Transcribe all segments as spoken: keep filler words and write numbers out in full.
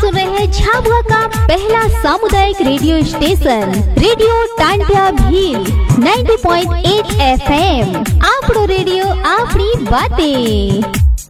सुन रहे हैं झाबुआ का पहला सामुदायिक radio station radio Tantia Bhil नब्बे पॉइंट आठ एफएम। आपड़ो रेडियो आपड़ी बातें।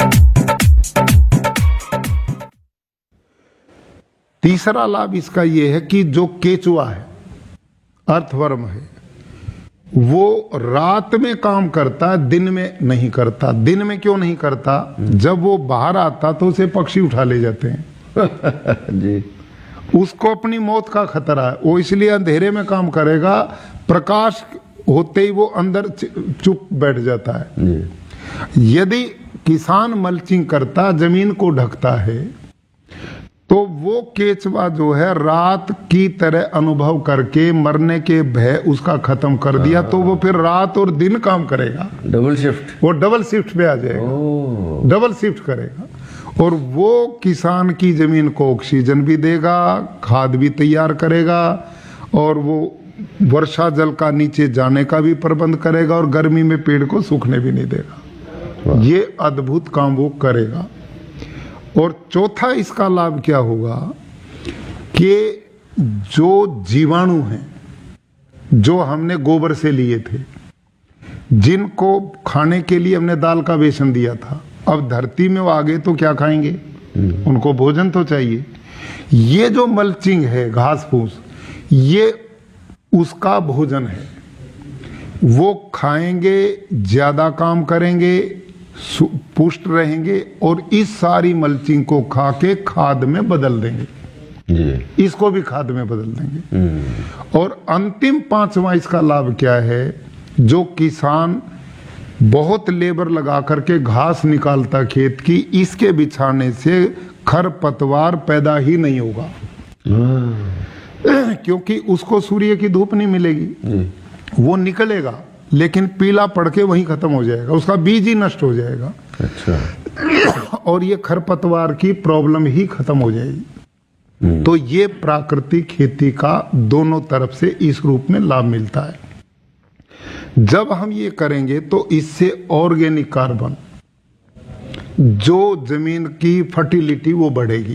तीसरा लाभ इसका यह है कि जो केचुआ है, अर्थवर्म है, वो रात में काम करता है, दिन में नहीं करता। दिन में क्यों नहीं करता? जब वो बाहर आता तो उसे पक्षी उठा ले जाते हैं जी। उसको अपनी मौत का खतरा है, वो इसलिए अंधेरे में काम करेगा। प्रकाश होते ही वो अंदर चुप बैठ जाता है जी। यदि किसान मल्चिंग करता, जमीन को ढकता है, तो वो केचवा जो है रात की तरह अनुभव करके मरने के भय उसका खत्म कर दिया, तो वो फिर रात और दिन काम करेगा। डबल शिफ्ट, वो डबल शिफ्ट पे आ जाएगा, डबल शिफ्ट करेगा। और वो किसान की जमीन को ऑक्सीजन भी देगा, खाद भी तैयार करेगा, और वो वर्षा जल का नीचे जाने का भी प्रबंध करेगा, और गर्मी में पेड़ को सूखने भी नहीं देगा। ये अद्भुत काम वो करेगा। और चौथा इसका लाभ क्या होगा कि जो जीवाणु हैं जो हमने गोबर से लिए थे, जिनको खाने के लिए हमने दाल का बेसन दिया था, अब धरती में वो आ गए तो क्या खाएंगे? उनको भोजन तो चाहिए। ये जो मल्चिंग है, घास फूस, ये उसका भोजन है। वो खाएंगे, ज्यादा काम करेंगे, पुष्ट रहेंगे, और इस सारी मल्चिंग को खा के खाद में बदल देंगे जी। इसको भी खाद में बदल देंगे। और अंतिम पांचवा इसका लाभ क्या है? जो किसान बहुत लेबर लगा करके घास निकालता खेत की, इसके बिछाने से खरपतवार पैदा ही नहीं होगा, क्योंकि उसको सूर्य की धूप नहीं मिलेगी जी। वो निकलेगा लेकिन पीला पड़ के वहीं खत्म हो जाएगा, उसका बीज ही नष्ट हो जाएगा। अच्छा। और ये खरपतवार की प्रॉब्लम ही खत्म हो जाएगी। तो ये प्राकृतिक खेती का दोनों तरफ से इस रूप में लाभ मिलता है। जब हम ये करेंगे तो इससे ऑर्गेनिक कार्बन, जो जमीन की फर्टिलिटी, वो बढ़ेगी।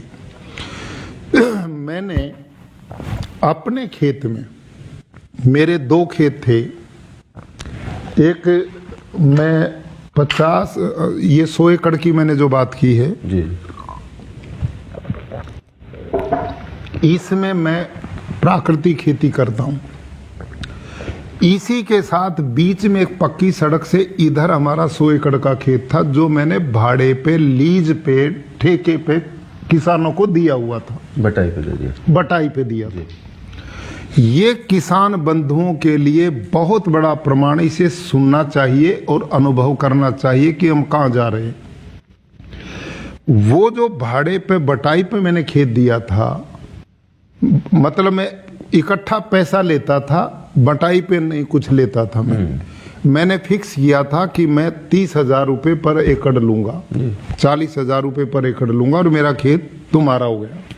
मैंने अपने खेत में, मेरे दो खेत थे, एक मैं पचास, ये सौ एकड़ की मैंने जो बात की है जी, इसमें मैं प्राकृतिक खेती करता हूं। इसी के साथ बीच में एक पक्की सड़क से इधर हमारा सौ एकड़ का खेत था, जो मैंने भाड़े पे, लीज पे, ठेके पे किसानों को दिया हुआ था। बटाई पे दे दिया, बटाई पे दिया था। ये किसान बंधुओं के लिए बहुत बड़ा प्रमाण, इसे सुनना चाहिए और अनुभव करना चाहिए कि हम कहां जा रहे हैं। वो जो भाड़े पे, बटाई पे मैंने खेत दिया था, मतलब मैं इकट्ठा पैसा लेता था, बटाई पे नहीं कुछ लेता था। मैं मैंने फिक्स किया था कि मैं तीस हजार रुपये पर एकड़ लूंगा, चालीस हजार रुपये पर एकड़ लूंगा, और मेरा खेत तुम्हारा हो गया।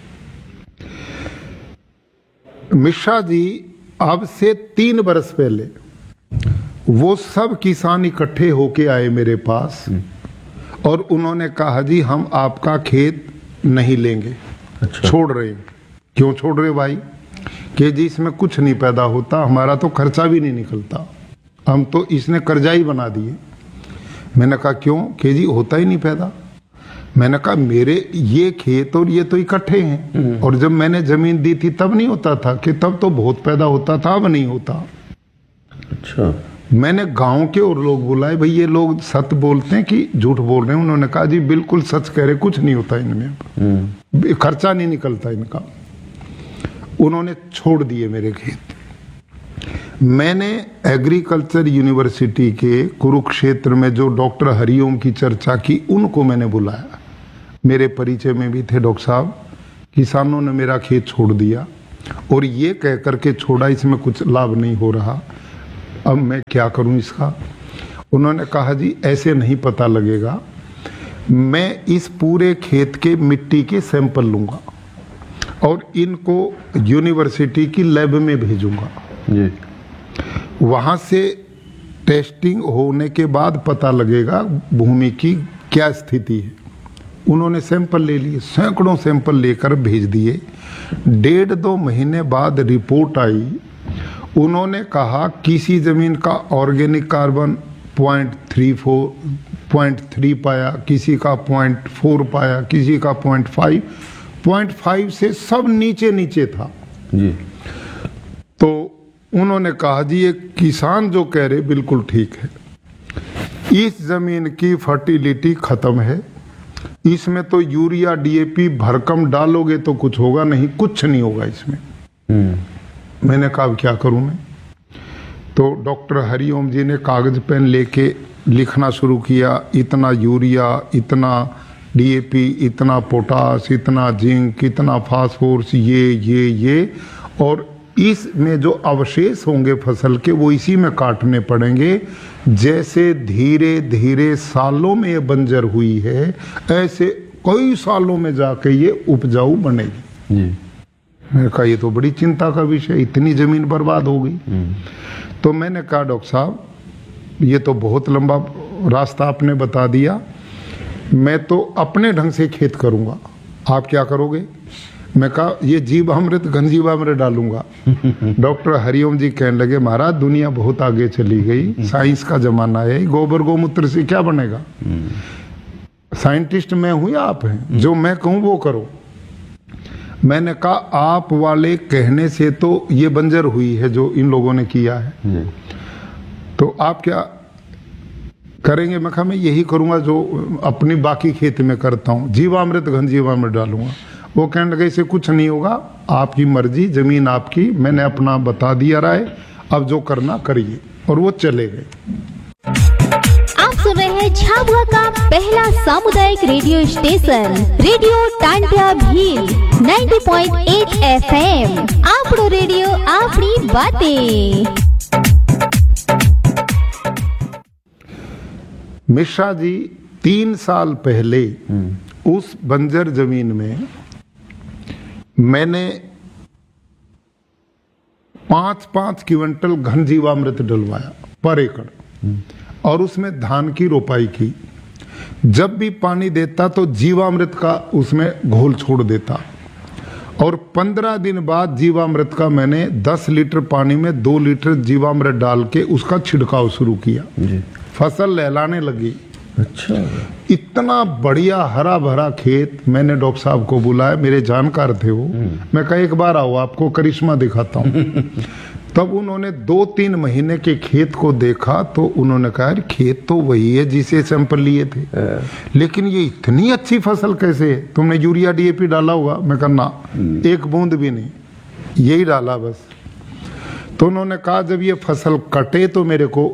मिश्रा जी अब से तीन बरस पहले वो सब किसान इकट्ठे होके आए मेरे पास, और उन्होंने कहा जी हम आपका खेत नहीं लेंगे। अच्छा। छोड़ रहे हैं। क्यों छोड़ रहे भाई? कि जी इसमें कुछ नहीं पैदा होता, हमारा तो खर्चा भी नहीं निकलता, हम तो इसने कर्जा ही बना दिए। मैंने कहा क्यों? कि जी होता ही नहीं पैदा। मैंने कहा मेरे ये खेत और ये तो इकट्ठे हैं, और जब मैंने जमीन दी थी तब नहीं होता था, कि तब तो बहुत पैदा होता था, अब नहीं होता। अच्छा। मैंने गांव के और लोग बुलाए, भाई ये लोग सत्य बोलते हैं कि झूठ बोल रहे हैं? उन्होंने कहा जी बिल्कुल सच कह रहे, कुछ नहीं होता इनमें, खर्चा नहीं निकलता इनका। उन्होंने छोड़ दिए मेरे खेत। मैंने एग्रीकल्चर यूनिवर्सिटी के कुरुक्षेत्र में जो डॉक्टर हरिओम की चर्चा की, उनको मैंने बुलाया। मेरे परिचय में भी थे डॉक्टर साहब। किसानों ने मेरा खेत छोड़ दिया, और ये कह करके छोड़ा इसमें कुछ लाभ नहीं हो रहा, अब मैं क्या करूं इसका? उन्होंने कहा जी ऐसे नहीं पता लगेगा, मैं इस पूरे खेत के मिट्टी के सैंपल लूंगा और इनको यूनिवर्सिटी की लैब में भेजूंगा जी। वहां से टेस्टिंग होने के बाद पता लगेगा भूमि की क्या स्थिति है। उन्होंने सैंपल ले लिए, सैकड़ों सैंपल लेकर भेज दिए। डेढ़ दो महीने बाद रिपोर्ट आई, उन्होंने कहा किसी जमीन का organic carbon point three four point three पाया, किसी का पॉइंट फोर पाया, किसी का पॉइंट फाइव पॉइंट फाइव से सब नीचे नीचे था जी। तो उन्होंने कहा जी ये किसान जो कह रहे बिल्कुल ठीक है, इस जमीन की फर्टिलिटी खत्म है, इसमें तो यूरिया डीएपी भरकम डालोगे तो कुछ होगा नहीं, कुछ नहीं होगा इसमें। मैंने कहा क्या करूं मैं? तो डॉक्टर हरिओम जी ने कागज पेन लेके लिखना शुरू किया, इतना यूरिया, इतना डीएपी, इतना पोटास, इतना जिंक, इतना फास्फोरस, ये ये ये और इसमें जो अवशेष होंगे फसल के वो इसी में काटने पड़ेंगे। जैसे धीरे धीरे सालों में ये बंजर हुई है, ऐसे कई सालों में जाके ये उपजाऊ बनेगी जी। मैंने कहा ये तो बड़ी चिंता का विषय, इतनी जमीन बर्बाद हो गई। तो मैंने कहा डॉक्टर साहब ये तो बहुत लंबा रास्ता आपने बता दिया, मैं तो अपने ढंग से खेत करूंगा, आप क्या करोगे? मैं कहा ये जीवामृत घनजीवामृत डालूंगा। डॉक्टर हरिओम जी कहने लगे महाराज दुनिया बहुत आगे चली गई, साइंस का जमाना है, गोबर गोमूत्र से क्या बनेगा? साइंटिस्ट मैं हूं या आप हैं? जो मैं कहूं वो करो। मैंने कहा आप वाले कहने से तो ये बंजर हुई है जो इन लोगों ने किया है, तो आप क्या करेंगे? मैं कहा मैं यही करूंगा जो अपनी बाकी खेती में करता हूं, जीवामृत घनजीवामृत डालूंगा। वो कहने लगे इससे कुछ नहीं होगा, आपकी मर्जी, जमीन आपकी, मैंने अपना बता दिया राय, अब जो करना करिए। और वो चले गए। आप सुन रहे हैं झाबुआ का पहला सामुदायिक radio station radio Tantia Bhil नब्बे पॉइंट आठ एफएम। आपरो रेडियो आपरी बातें। मिश्रा जी तीन साल पहले उस बंजर जमीन में मैंने पांच पांच क्विंटल घन जीवामृत डलवाया पर एकड़ और उसमें धान की रोपाई की। जब भी पानी देता तो जीवामृत का उसमें घोल छोड़ देता और पंद्रह दिन बाद जीवामृत का मैंने दस लीटर पानी में दो लीटर जीवामृत डाल के उसका छिड़काव शुरू किया। फसल लहलाने लगी। अच्छा, इतना बढ़िया हरा भरा खेत। मैंने डॉक्टर साहब को बुलाया, मेरे जानकार थे वो। मैं कहा एक बार आओ आपको करिश्मा दिखाता हूँ। तब उन्होंने दो तीन महीने के खेत को देखा तो उन्होंने कहा यार खेत तो वही है जिसे सैंपल लिए थे, लेकिन ये इतनी अच्छी फसल कैसे है? तुमने यूरिया डीएपी डाला होगा? मैं कहा ना, एक बूंद भी नहीं, यही डाला बस। तो उन्होंने कहा जब ये फसल कटे तो मेरे को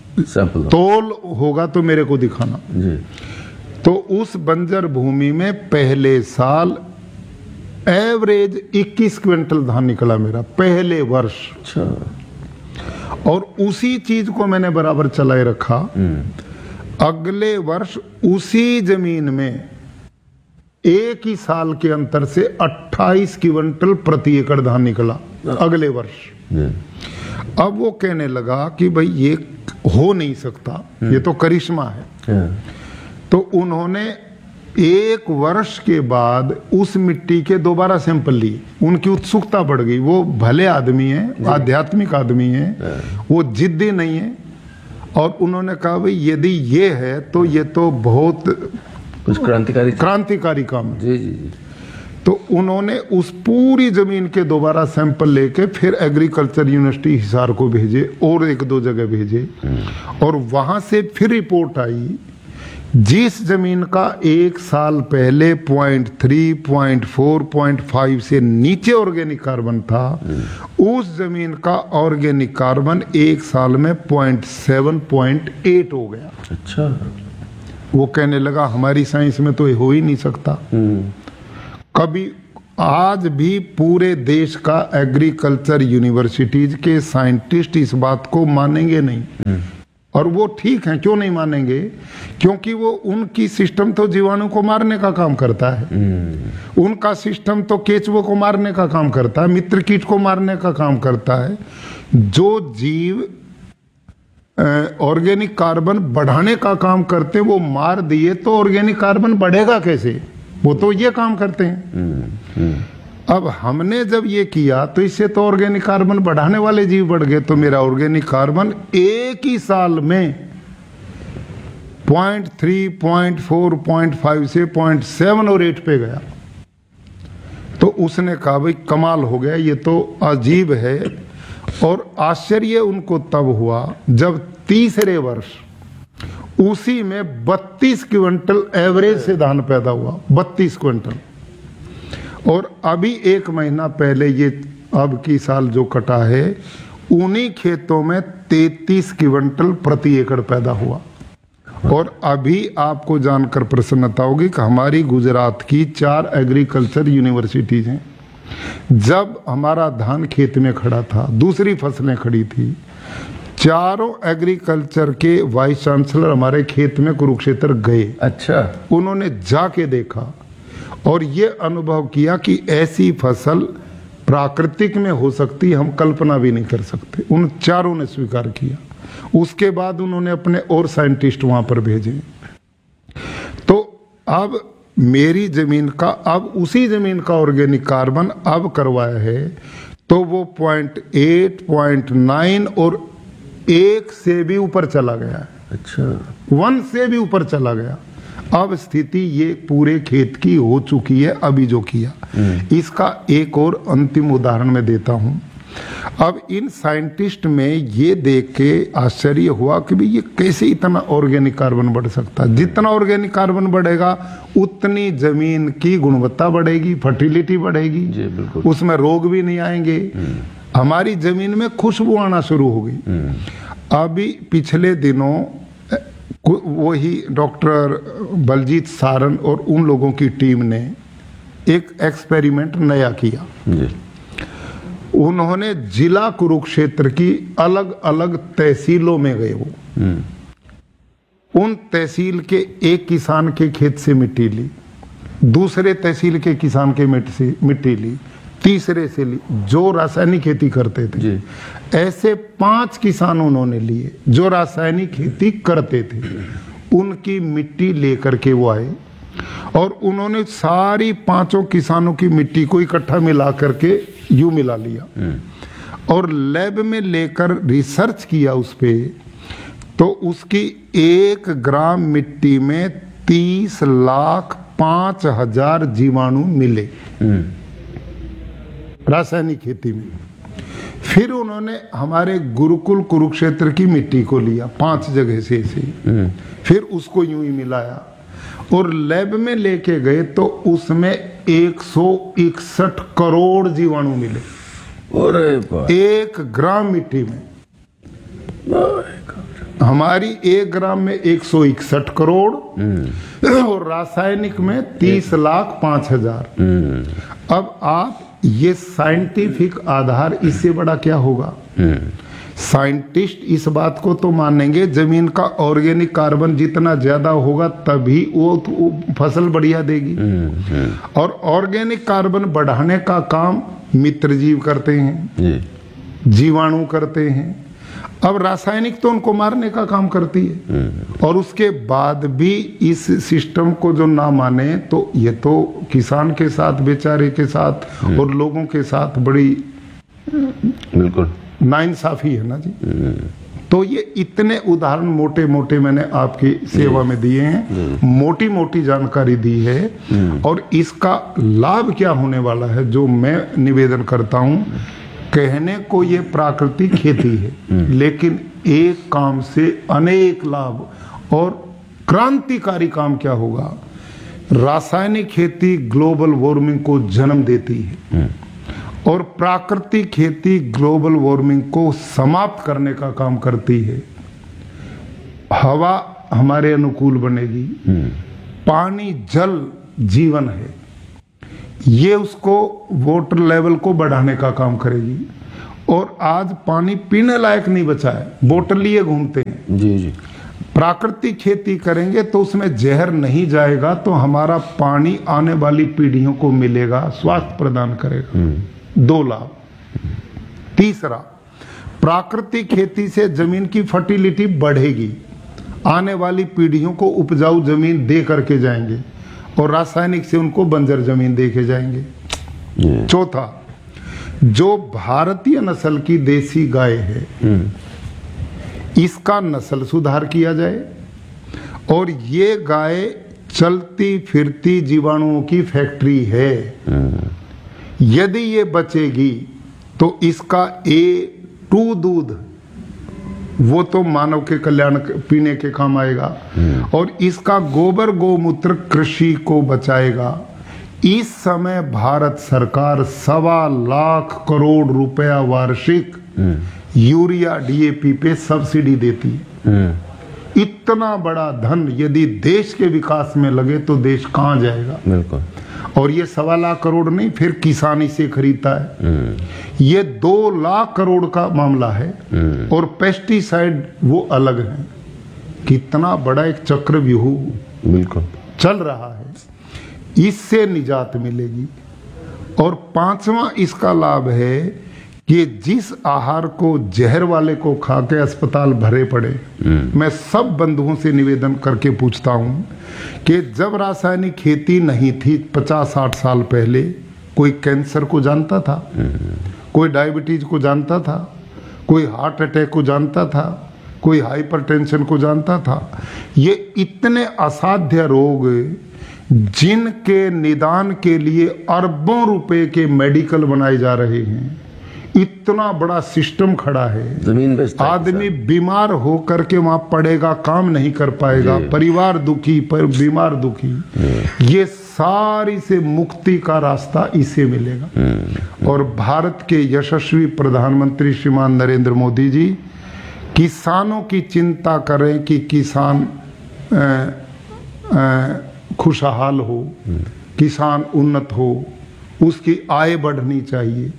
तोल होगा तो मेरे को दिखाना जी। तो उस बंजर भूमि में पहले साल एवरेज इक्कीस क्विंटल धान निकला मेरा पहले वर्ष। अच्छा। और उसी चीज को मैंने बराबर चलाए रखा। अगले वर्ष उसी जमीन में एक ही साल के अंतर से अट्ठाईस क्विंटल प्रति एकड़ धान निकला अगले वर्ष। अब वो कहने लगा कि भाई ये हो नहीं सकता, ये तो करिश्मा है। तो उन्होंने एक वर्ष के बाद उस मिट्टी के दोबारा सैंपल लिए। उनकी उत्सुकता बढ़ गई। वो भले आदमी हैं, आध्यात्मिक आदमी हैं, वो जिद्दी नहीं है। और उन्होंने कहा भाई यदि ये है तो ये तो बहुत कुछ क्रांतिकारी क्रांतिकारी काम है। जी जी जी। तो उन्होंने उस पूरी जमीन के दोबारा सैंपल लेके फिर एग्रीकल्चर यूनिवर्सिटी हिसार को भेजे और एक दो जगह भेजे। और वहां से फिर रिपोर्ट आई जिस जमीन का एक साल पहले point three point four point five से नीचे ऑर्गेनिक कार्बन था, उस जमीन का ऑर्गेनिक कार्बन एक साल में पॉइंट सेवन पॉइंट एट हो गया। अच्छा। वो कहने लगा हमारी साइंस में तो ये हो ही नहीं सकता। कभी आज भी पूरे देश का एग्रीकल्चर यूनिवर्सिटीज के साइंटिस्ट इस बात को मानेंगे नहीं। और वो ठीक है, क्यों नहीं मानेंगे? क्योंकि वो उनकी सिस्टम तो जीवाणु को मारने का काम करता है। उनका सिस्टम तो केचुओं को मारने का काम करता है, मित्र कीट को मारने का काम करता है। जो जीव ऑर्गेनिक कार्बन बढ़ाने का काम करते हैं, वो मार दिए तो ऑर्गेनिक कार्बन बढ़ेगा कैसे? वो तो ये काम करते हैं। अब हमने जब ये किया तो इससे तो ऑर्गेनिक कार्बन बढ़ाने वाले जीव बढ़ गए, तो मेरा ऑर्गेनिक कार्बन एक ही साल में point three, point four, point five से पॉइंट सेवन और एट पे गया। तो उसने कहा भाई कमाल हो गया, ये तो अजीब है। और आश्चर्य उनको तब हुआ जब तीसरे वर्ष उसी में बत्तीस क्विंटल एवरेज से धान पैदा हुआ, बत्तीस क्विंटल। और अभी एक महीना पहले ये अब की साल जो कटा है, उन्हीं खेतों में तैतीस क्विंटल प्रति एकड़ पैदा हुआ। और अभी आपको जानकर प्रसन्नता होगी कि हमारी गुजरात की चार एग्रीकल्चर यूनिवर्सिटीज हैं। जब हमारा धान खेत में खड़ा था, दूसरी फसलें खड़ी थी, चारों एग्रीकल्चर के वाइस चांसलर हमारे खेत में कुरुक्षेत्र गए। अच्छा। उन्होंने जाके देखा और ये अनुभव किया कि ऐसी फसल प्राकृतिक में हो सकती, हम कल्पना भी नहीं कर सकते। उन चारों ने स्वीकार किया। उसके बाद उन्होंने अपने और साइंटिस्ट वहां पर भेजे। तो अब मेरी जमीन का, अब उसी जमीन का ऑर्गेनिक कार्बन अब करवाया है, तो वो पॉइंट एट, पॉइंट नाइन और एक से भी ऊपर चला गया है। अच्छा। वन से भी ऊपर चला गया। अब स्थिति ये पूरे खेत की हो चुकी है अभी जो किया। इसका एक और अंतिम उदाहरण मैं देता हूं। अब इन साइंटिस्ट में ये देख के आश्चर्य हुआ कि भाई ये कैसे इतना ऑर्गेनिक कार्बन बढ़ सकता है। जितना ऑर्गेनिक कार्बन बढ़ेगा उतनी जमीन की गुणवत्ता बढ़ेगी, फर्टिलिटी बढ़ेगी, जी बिल्कुल, उसमें रोग भी नहीं आएंगे, हमारी जमीन में खुशबू आना शुरू होगी। अभी पिछले दिनों वही डॉक्टर बलजीत सारन और उन लोगों की टीम ने एक एक्सपेरिमेंट नया किया। जी। उन्होंने जिला कुरुक्षेत्र की अलग अलग तहसीलों में गए। वो उन तहसील के एक किसान के खेत से मिट्टी ली, दूसरे तहसील के किसान के मिट्टी से मिट्टी ली, तीसरे से ली जो रासायनिक खेती करते थे। जी। ऐसे पांच किसान उन्होंने लिए जो रासायनिक खेती करते थे। उनकी मिट्टी लेकर के वो आए और उन्होंने सारी पांचों किसानों की मिट्टी को इकट्ठा मिला करके यूं मिला लिया और लैब में लेकर रिसर्च किया उस पे। तो उसकी एक ग्राम मिट्टी में तीस लाख पांच हजार जीवाणु मिले रासायनिक खेती में। फिर उन्होंने हमारे गुरुकुल कुरुक्षेत्र की मिट्टी को लिया पांच जगह से ऐसे, फिर उसको यूं ही मिलाया और लैब में लेके गए तो उसमें एक सौ इकसठ करोड़ जीवाणु मिले एक ग्राम मिट्टी में। हमारी एक ग्राम में एक सौ इकसठ करोड़ और रासायनिक में तीस लाख पांच हजार। अब आप ये साइंटिफिक आधार, इससे बड़ा क्या होगा? साइंटिस्ट इस बात को तो मानेंगे जमीन का ऑर्गेनिक कार्बन जितना ज्यादा होगा तभी वो, वो फसल बढ़िया देगी। और ऑर्गेनिक कार्बन बढ़ाने का काम मित्र जीव करते हैं, जीवाणु करते हैं। अब रासायनिक तो उनको मारने का काम करती है। और उसके बाद भी इस सिस्टम को जो ना माने तो ये तो किसान के साथ, बेचारे के साथ और लोगों के साथ बड़ी बिल्कुल नाइंसाफी है ना जी। तो ये इतने उदाहरण मोटे मोटे मैंने आपकी सेवा में दिए हैं, मोटी मोटी जानकारी दी है। और इसका लाभ क्या होने वाला है जो मैं निवेदन करता हूं, कहने को ये प्राकृतिक खेती है लेकिन एक काम से अनेक लाभ। और क्रांतिकारी काम क्या होगा? रासायनिक खेती ग्लोबल वार्मिंग को जन्म देती है और प्राकृतिक खेती ग्लोबल वार्मिंग को समाप्त करने का काम करती है। हवा हमारे अनुकूल बनेगी, पानी जल जीवन है, ये उसको वाटर लेवल को बढ़ाने का काम करेगी। और आज पानी पीने लायक नहीं बचा है, बोतल लिए घूमते हैं। जी जी। प्राकृतिक खेती करेंगे तो उसमें जहर नहीं जाएगा, तो हमारा पानी आने वाली पीढ़ियों को मिलेगा, स्वास्थ्य प्रदान करेगा। दो लाभ। तीसरा, प्राकृतिक खेती से जमीन की फर्टिलिटी बढ़ेगी, आने वाली पीढ़ियों को उपजाऊ जमीन दे करके जाएंगे, और रासायनिक से उनको बंजर जमीन दे के जाएंगे। चौथा, जो भारतीय नस्ल की देसी गाय है इसका नस्ल सुधार किया जाए, और ये गाय चलती फिरती जीवाणुओं की फैक्ट्री है। यदि ये बचेगी तो इसका ए टू दूध वो तो मानव के कल्याण पीने के काम आएगा, और इसका गोबर गोमूत्र कृषि को बचाएगा। इस समय भारत सरकार सवा लाख करोड़ रुपया वार्षिक यूरिया डीएपी पे सब्सिडी देती है। इतना बड़ा धन यदि देश के विकास में लगे तो देश कहां जाएगा। बिल्कुल। और ये सवा लाख करोड़ नहीं, फिर किसानी से खरीदता है, ये दो लाख करोड़ का मामला है, और पेस्टिसाइड वो अलग है। कितना बड़ा एक चक्रव्यूह बिल्कुल चल रहा है, इससे निजात मिलेगी। और पांचवा इसका लाभ है कि जिस आहार को जहर वाले को खा के अस्पताल भरे पड़े, मैं सब बंधुओं से निवेदन करके पूछता हूं कि जब रासायनिक खेती नहीं थी पचास साठ साल पहले, कोई कैंसर को जानता था, कोई डायबिटीज को जानता था, कोई हार्ट अटैक को जानता था, कोई हाइपरटेंशन को जानता था। ये इतने असाध्य रोग जिनके निदान के लिए अरबों रुपए के मेडिकल बनाए जा रहे हैं, इतना बड़ा सिस्टम खड़ा है। जमीन पे आदमी बीमार होकर के वहां पड़ेगा, काम नहीं कर पाएगा, परिवार दुखी, पर बीमार दुखी। ये सारी से मुक्ति का रास्ता इसे मिलेगा। और भारत के यशस्वी प्रधानमंत्री श्रीमान नरेंद्र मोदी जी किसानों की चिंता करें कि किसान खुशहाल हो, किसान उन्नत हो, उसकी आय बढ़नी चाहिए।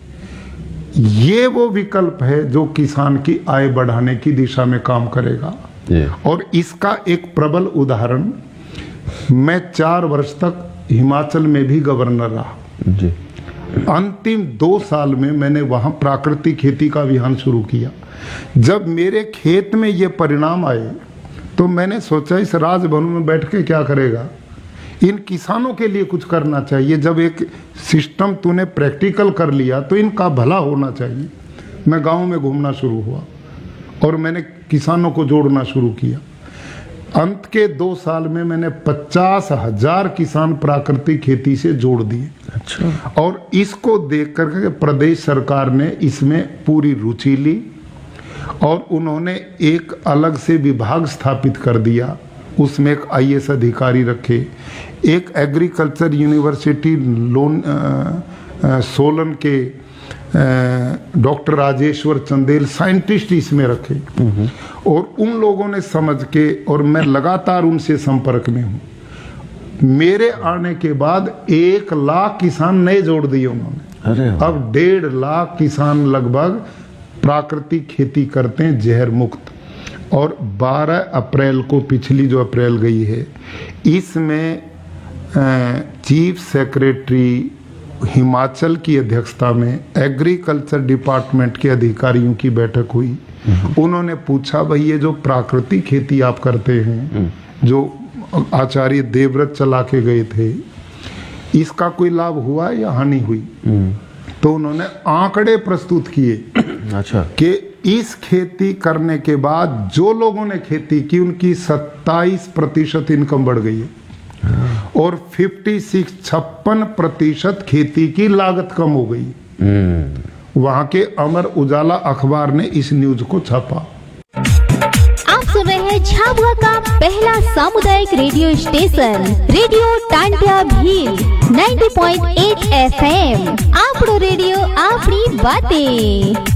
ये वो विकल्प है जो किसान की आय बढ़ाने की दिशा में काम करेगा। और इसका एक प्रबल उदाहरण, मैं चार वर्ष तक हिमाचल में भी गवर्नर रहा जी। अंतिम दो साल में मैंने वहां प्राकृतिक खेती का अभियान शुरू किया। जब मेरे खेत में ये परिणाम आए तो मैंने सोचा इस राजभवन में बैठ के क्या करेगा, इन किसानों के लिए कुछ करना चाहिए। जब एक सिस्टम तूने प्रैक्टिकल कर लिया तो इनका भला होना चाहिए। मैं गांव में घूमना शुरू हुआ और मैंने किसानों को जोड़ना शुरू किया। अंत के दो साल में मैंने पचास हजार किसान प्राकृतिक खेती से जोड़ दिए। अच्छा। और इसको देख करके प्रदेश सरकार ने इसमें पूरी रुचि ली और उन्होंने एक अलग से विभाग स्थापित कर दिया। उसमें एक आई ए एस अधिकारी रखे, एक एग्रीकल्चर यूनिवर्सिटी लोन आ, आ, सोलन के डॉक्टर राजेश्वर चंदेल साइंटिस्ट इसमें रखे। और उन लोगों ने समझ के, और मैं लगातार उनसे संपर्क में हूँ। मेरे आने के बाद एक लाख किसान नए जोड़ दिए उन्होंने। अरे अब डेढ़ लाख किसान लगभग प्राकृतिक खेती करते हैं जहर मुक्त। और बारह अप्रैल को, पिछली जो अप्रैल गई है, इसमें चीफ सेक्रेटरी हिमाचल की अध्यक्षता में एग्रीकल्चर डिपार्टमेंट के अधिकारियों की बैठक हुई। उन्होंने पूछा, भाई ये जो प्राकृतिक खेती आप करते हैं, जो आचार्य देवव्रत चला के गए थे, इसका कोई लाभ हुआ या हानि हुई? तो उन्होंने आंकड़े प्रस्तुत किए। अच्छा। कि इस खेती करने के बाद जो लोगों ने खेती की उनकी सत्ताईस प्रतिशत इनकम बढ़ गई है और छप्पन छप्पन प्रतिशत खेती की लागत कम हो गई। वहां के अमर उजाला अखबार ने इस न्यूज को छापा। आप सुन रहे हैं झाबुआ का पहला सामुदायिक radio station radio Tantia Bhil नब्बे पॉइंट आठ एफ एम। आपरो रेडियो आपनी बातें।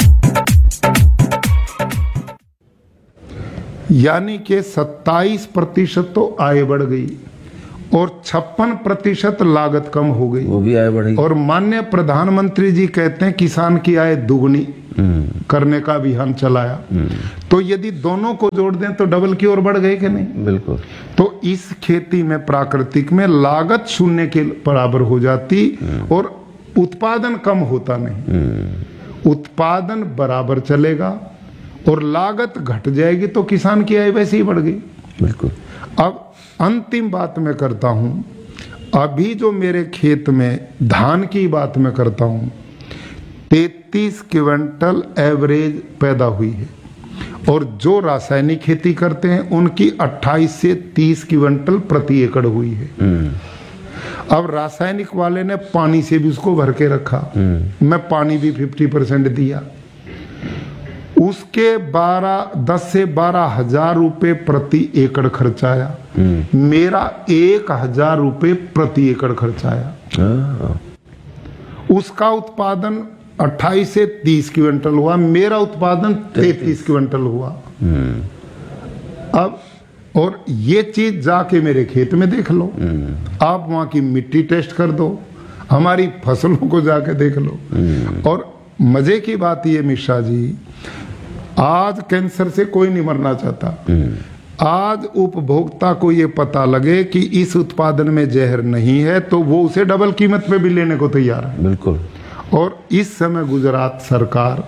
यानी कि सत्ताईस प्रतिशत तो आय बढ़ गई और छप्पन प्रतिशत लागत कम हो गई, वो भी आय बढ़ी। और माननीय प्रधानमंत्री जी कहते हैं किसान की आय दुगनी करने का अभियान चलाया। तो यदि दोनों को जोड़ दें तो डबल की ओर बढ़ गए कि नहीं? बिल्कुल। तो इस खेती में, प्राकृतिक में, लागत शून्य के बराबर हो जाती और उत्पादन कम होता नहीं। उत्पादन बराबर चलेगा और लागत घट जाएगी तो किसान की आय वैसे ही बढ़ गई। बिल्कुल। अब अंतिम बात मैं करता हूं, अभी जो मेरे खेत में धान की बात मैं करता हूं, तैतीस क्विंटल एवरेज पैदा हुई है और जो रासायनिक खेती करते हैं उनकी अट्ठाईस से तीस क्विंटल प्रति एकड़ हुई है। अब रासायनिक वाले ने पानी से भी उसको भर के रखा, मैं पानी भी पचास परसेंट दिया, उसके बारह दस से बारह हजार रुपए प्रति एकड़ खर्च आया, मेरा एक हजार रुपए प्रति एकड़ खर्च आया। उसका उत्पादन अट्ठाईस से तीस क्विंटल हुआ, मेरा उत्पादन तैतीस क्विंटल हुआ। अब और ये चीज जाके मेरे खेत में देख लो, आप वहां की मिट्टी टेस्ट कर दो, हमारी फसलों को जाके देख लो। और मजे की बात ये मिश्रा जी, आज कैंसर से कोई नहीं मरना चाहता। आज उपभोक्ता को ये पता लगे कि इस उत्पादन में जहर नहीं है तो वो उसे डबल कीमत पे भी लेने को तैयार है। बिल्कुल। और इस समय गुजरात सरकार,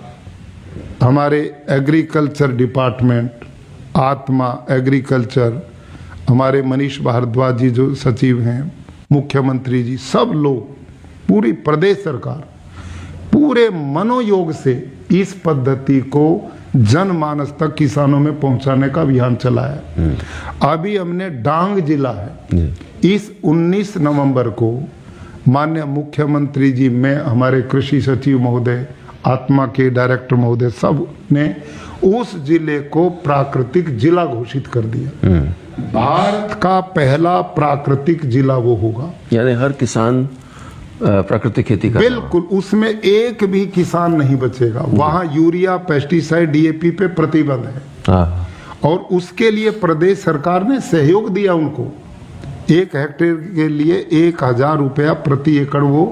हमारे एग्रीकल्चर डिपार्टमेंट, आत्मा एग्रीकल्चर, हमारे मनीष भारद्वाज जी जो सचिव हैं, मुख्यमंत्री जी, सब लोग, पूरी प्रदेश सरकार पूरे मनोयोग से इस पद्धति को जनमानस तक किसानों में पहुंचाने का अभियान चलाया। अभी हमने डांग जिला है, इस उन्नीस नवंबर को माननीय मुख्यमंत्री जी, मैं, हमारे कृषि सचिव महोदय, आत्मा के डायरेक्टर महोदय, सब ने उस जिले को प्राकृतिक जिला घोषित कर दिया। भारत का पहला प्राकृतिक जिला वो होगा, यानी हर किसान प्राकृतिक खेती कर। बिल्कुल, उसमें एक भी किसान नहीं बचेगा। वहां यूरिया, पेस्टिसाइड, डीएपी पे प्रतिबंध है और उसके लिए प्रदेश सरकार ने सहयोग दिया उनको। एक हेक्टेयर के लिए एक हजार रुपया प्रति एकड़, वो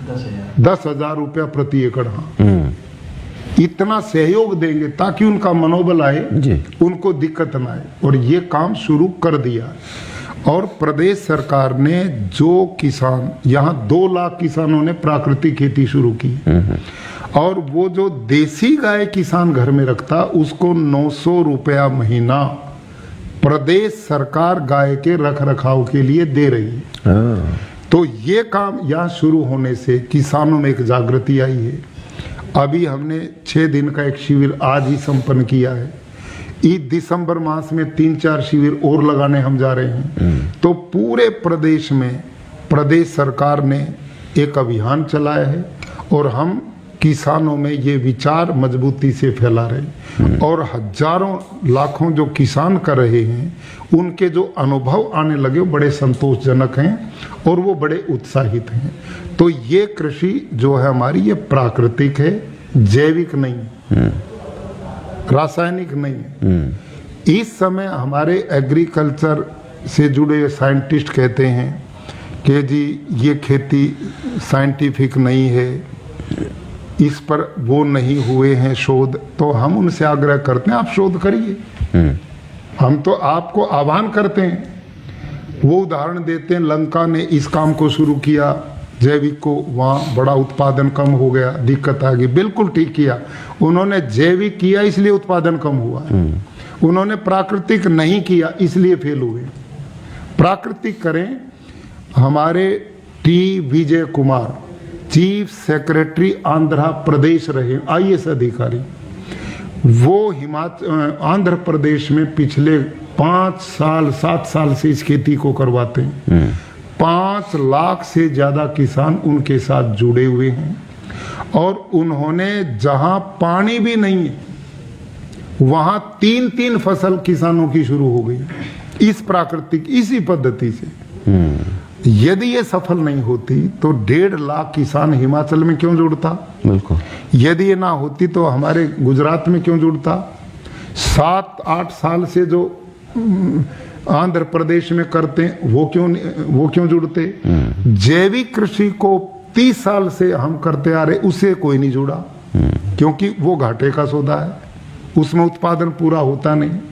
दस हजार रुपया प्रति एकड़। हाँ, इतना सहयोग देंगे ताकि उनका मनोबल आए, उनको दिक्कत ना आए, और ये काम शुरू कर दिया। और प्रदेश सरकार ने जो किसान, यहाँ दो लाख किसानों ने प्राकृतिक खेती शुरू की, और वो जो देसी गाय किसान घर में रखता उसको नौ सौ रुपया महीना प्रदेश सरकार गाय के रख रखाव के लिए दे रही है। तो ये काम यहाँ शुरू होने से किसानों में एक जागृति आई है। अभी हमने छह दिन का एक शिविर आज ही संपन्न किया है। इस दिसंबर मास में तीन चार शिविर और लगाने हम जा रहे हैं। तो पूरे प्रदेश में प्रदेश सरकार ने एक अभियान चलाया है और हम किसानों में ये विचार मजबूती से फैला रहे हैं। और हजारों लाखों जो किसान कर रहे हैं, उनके जो अनुभव आने लगे वो बड़े संतोषजनक हैं और वो बड़े उत्साहित हैं। तो ये कृषि जो है हमारी, ये प्राकृतिक है, जैविक नहीं, रासायनिक नहीं है। इस समय हमारे एग्रीकल्चर से जुड़े साइंटिस्ट कहते हैं कि जी ये खेती साइंटिफिक नहीं है, इस पर वो नहीं हुए हैं शोध। तो हम उनसे आग्रह करते हैं, आप शोध करिए। हम तो आपको आह्वान करते हैं। वो उदाहरण देते हैं, लंका ने इस काम को शुरू किया जैविक को, वहाँ बड़ा उत्पादन कम हो गया, दिक्कत आ गई। बिल्कुल ठीक किया उन्होंने, जैविक किया इसलिए उत्पादन कम हुआ। उन्होंने प्राकृतिक नहीं किया इसलिए फेल हुए। प्राकृतिक करें। हमारे T Vijay Kumar chief secretary Andhra Pradesh रहे, आईएएस अधिकारी, वो हिमाचल आंध्र प्रदेश में पिछले पांच साल सात साल से इस खेती को करवाते हैं। पांच लाख से ज्यादा किसान उनके साथ जुड़े हुए हैं और उन्होंने जहां पानी भी नहीं है वहां तीन तीन फसल किसानों की शुरू हो गई इस प्राकृतिक इसी पद्धति से। यदि ये सफल नहीं होती तो डेढ़ लाख किसान हिमाचल में क्यों जुड़ता? बिल्कुल। यदि ये ना होती तो हमारे गुजरात में क्यों जुड़ता? सात आठ साल से जो आंध्र प्रदेश में करते हैं वो क्यों वो क्यों जुड़ते? जैविक कृषि को तीस साल से हम करते आ रहे, उससे कोई नहीं जुड़ा क्योंकि वो घाटे का सौदा है, उसमें उत्पादन पूरा होता नहीं।